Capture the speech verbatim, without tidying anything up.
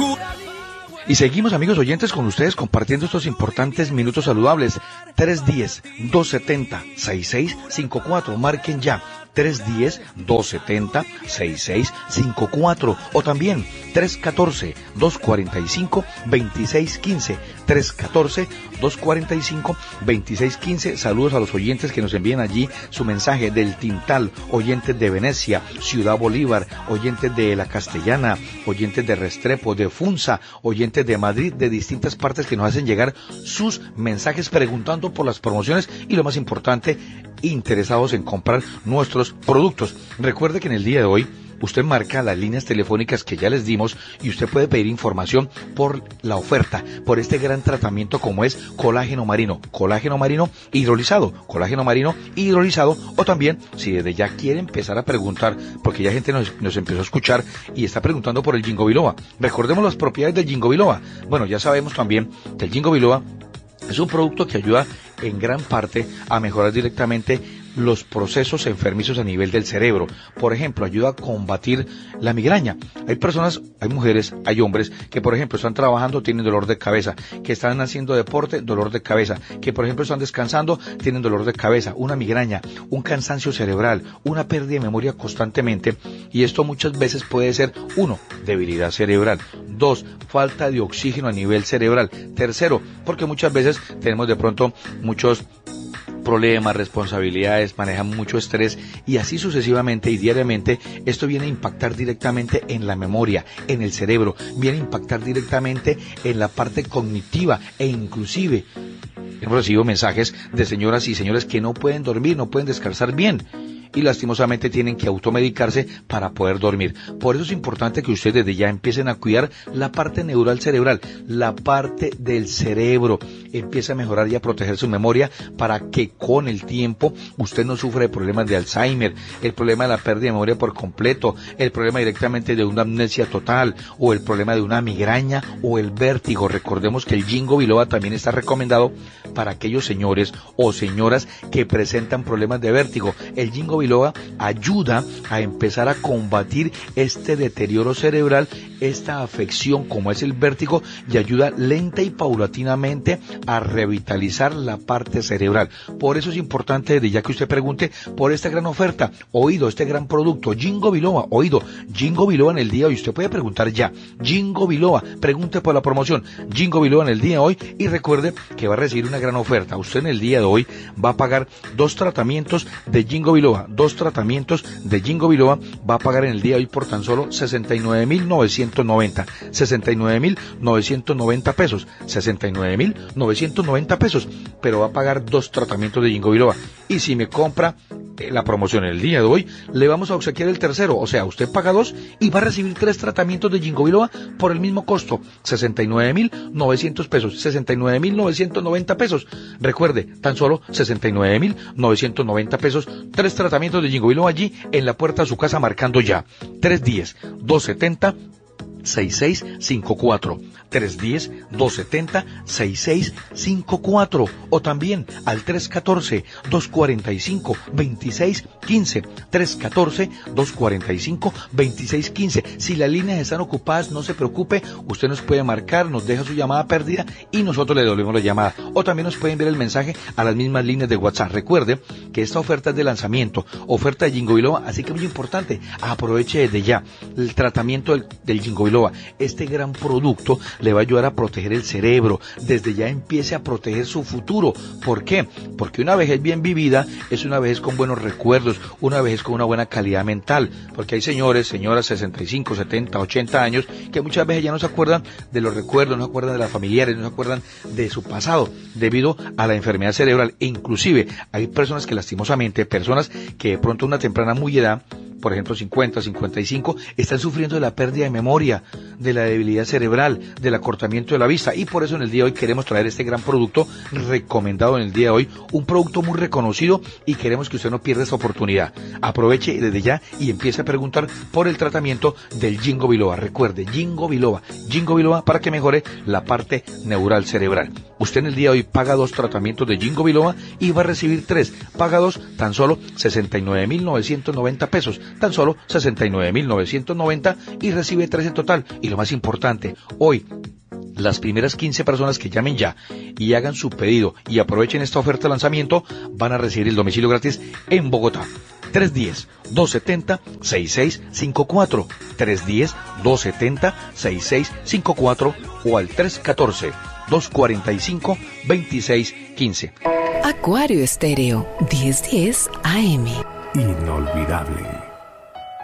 Y seguimos, amigos oyentes, con ustedes compartiendo estos importantes minutos saludables. tres uno cero, dos siete cero, seis seis cinco cuatro. Marquen ya. tres uno cero, dos siete cero, seis seis cinco cuatro. O también tres uno cuatro, dos cuatro cinco, dos seis uno cinco. tres uno cuatro, dos cuatro cinco, dos seis uno cinco. Saludos a los oyentes que nos envían allí su mensaje del Tintal, oyentes de Venecia, Ciudad Bolívar, oyentes de La Castellana, oyentes de Restrepo, de Funza, oyentes de Madrid, de distintas partes que nos hacen llegar sus mensajes preguntando por las promociones y, lo más importante, interesados en comprar nuestros productos. Recuerde que en el día de hoy usted marca las líneas telefónicas que ya les dimos y usted puede pedir información por la oferta, por este gran tratamiento como es colágeno marino, colágeno marino hidrolizado, colágeno marino hidrolizado, o también si desde ya quiere empezar a preguntar, porque ya gente nos, nos empezó a escuchar y está preguntando por el Ginkgo biloba. Recordemos las propiedades del Ginkgo biloba. Bueno, ya sabemos también que el Ginkgo biloba es un producto que ayuda en gran parte a mejorar directamente los procesos enfermizos a nivel del cerebro. Por ejemplo, ayuda a combatir la migraña. Hay personas, hay mujeres, hay hombres que, por ejemplo, están trabajando, tienen dolor de cabeza, que están haciendo deporte, dolor de cabeza, que, por ejemplo, están descansando, tienen dolor de cabeza, una migraña, un cansancio cerebral, una pérdida de memoria constantemente, y esto muchas veces puede ser, uno, debilidad cerebral, dos, falta de oxígeno a nivel cerebral, tercero, porque muchas veces tenemos de pronto muchos problemas, responsabilidades, manejan mucho estrés y así sucesivamente y diariamente. Esto viene a impactar directamente en la memoria, en el cerebro, viene a impactar directamente en la parte cognitiva e inclusive hemos recibido mensajes de señoras y señores que no pueden dormir, no pueden descansar bien y lastimosamente tienen que automedicarse para poder dormir. Por eso es importante que ustedes desde ya empiecen a cuidar la parte neural cerebral, la parte del cerebro. Empieza a mejorar y a proteger su memoria para que con el tiempo usted no sufra de problemas de Alzheimer, el problema de la pérdida de memoria por completo, el problema directamente de una amnesia total o el problema de una migraña o el vértigo. Recordemos que el Ginkgo biloba también está recomendado para aquellos señores o señoras que presentan problemas de vértigo. El Ginkgo biloba ayuda a empezar a combatir este deterioro cerebral, esta afección como es el vértigo, y ayuda lenta y paulatinamente a revitalizar la parte cerebral. Por eso es importante desde ya que usted pregunte por esta gran oferta, oído, este gran producto, Ginkgo biloba, oído, Ginkgo biloba en el día de hoy. Usted puede preguntar ya, Ginkgo biloba, pregunte por la promoción, Ginkgo biloba en el día de hoy, y recuerde que va a recibir una gran oferta. Usted en el día de hoy va a pagar dos tratamientos de Ginkgo biloba, dos tratamientos de Ginkgo biloba, va a pagar en el día de hoy por tan solo sesenta y nueve mil novecientos noventa, sesenta y nueve mil novecientos noventa pesos, sesenta y nueve mil novecientos noventa pesos, pero va a pagar dos tratamientos de Ginkgo biloba. Y si me compra la promoción el día de hoy, le vamos a obsequiar el tercero, o sea, usted paga dos y va a recibir tres tratamientos de Ginkgo biloba por el mismo costo, sesenta y nueve mil novecientos pesos, sesenta y nueve mil novecientos noventa pesos. Recuerde, tan solo sesenta y nueve mil novecientos noventa pesos, tres tratamientos de Ginkgo biloba allí en la puerta de su casa, marcando ya tres uno cero, dos siete cero, seis seis cinco cuatro, tres uno cero, dos siete cero, seis seis cinco cuatro, o también al tres uno cuatro, dos cuatro cinco, dos seis uno cinco, tres uno cuatro, dos cuatro cinco, dos seis uno cinco. Si las líneas están ocupadas, no se preocupe, usted nos puede marcar, nos deja su llamada perdida y nosotros le devolvemos la llamada, o también nos pueden enviar el mensaje a las mismas líneas de WhatsApp. Recuerde que esta oferta es de lanzamiento, oferta de Ginkgo biloba, así que muy importante, aproveche desde ya el tratamiento del, del Ginkgo biloba. Este gran producto le va a ayudar a proteger el cerebro, desde ya empiece a proteger su futuro. ¿Por qué? Porque una vejez bien vivida es una vejez con buenos recuerdos, una vejez con una buena calidad mental, porque hay señores, señoras, sesenta y cinco, setenta, ochenta años, que muchas veces ya no se acuerdan de los recuerdos, no se acuerdan de las familiares, no se acuerdan de su pasado, debido a la enfermedad cerebral. E inclusive hay personas que lastimosamente, personas que de pronto a una temprana muy edad, por ejemplo cincuenta, cincuenta y cinco, están sufriendo de la pérdida de memoria, de la debilidad cerebral, del acortamiento de la vista, y por eso en el día de hoy queremos traer este gran producto recomendado en el día de hoy, un producto muy reconocido, y queremos que usted no pierda esta oportunidad. Aproveche desde ya y empiece a preguntar por el tratamiento del Ginkgo biloba. Recuerde, Ginkgo biloba, Ginkgo biloba para que mejore la parte neural cerebral. Usted en el día de hoy paga dos tratamientos de Ginkgo biloba y va a recibir tres, paga dos, tan solo sesenta y nueve mil novecientos noventa pesos, tan solo sesenta y nueve mil novecientos noventa, y recibe tres en total. Y lo más importante, hoy, las primeras quince personas que llamen ya y hagan su pedido y aprovechen esta oferta de lanzamiento, van a recibir el domicilio gratis en Bogotá. tres uno cero, dos siete cero, seis seis cinco cuatro, tres uno cero, dos siete cero, seis seis cinco cuatro o al tres uno cuatro, dos cuatro cinco, dos seis uno cinco. Acuario Estéreo, diez diez A M. Inolvidable.